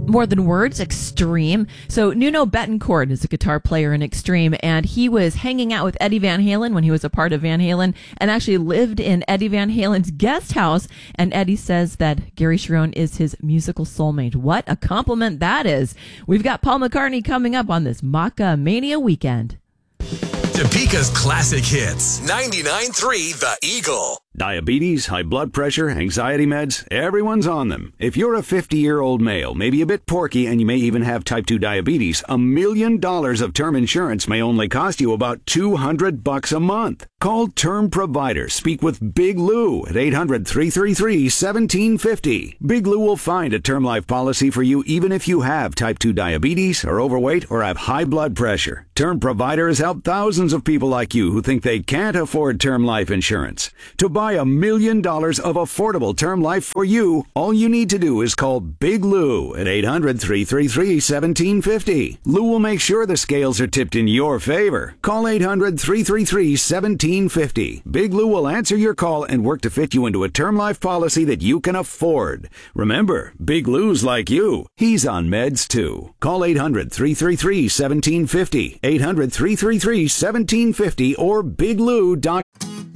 more than words, Extreme. So Nuno Bettencourt is a guitar player in Extreme, and he was hanging out with Eddie Van Halen when he was a part of Van Halen, and actually lived in Eddie Van Halen's guest house. And Eddie says that Gary Cherone is his musical soulmate. What a compliment that is. We've got Paul McCartney coming up on this Maca Mania weekend. Topeka's classic hits. 99.3 The Eagle. Diabetes, high blood pressure, anxiety meds, everyone's on them. If you're a 50-year-old male, maybe a bit porky, and you may even have type 2 diabetes, $1 million of term insurance may only cost you about $200 a month. Call Term Provider. Speak with Big Lou at 800-333-1750. Big Lou will find a term life policy for you even if you have type 2 diabetes, are overweight, or have high blood pressure. Term Provider has helped thousands of people like you who think they can't afford term life insurance. To buy $1 million of affordable term life for you, all you need to do is call Big Lou at 800-333-1750. Lou will make sure the scales are tipped in your favor. Call 800-333-1750. Big Lou will answer your call and work to fit you into a term life policy that you can afford. Remember, Big Lou's like you. He's on meds too. Call 800-333-1750. 800-333-1750 or biglou.com.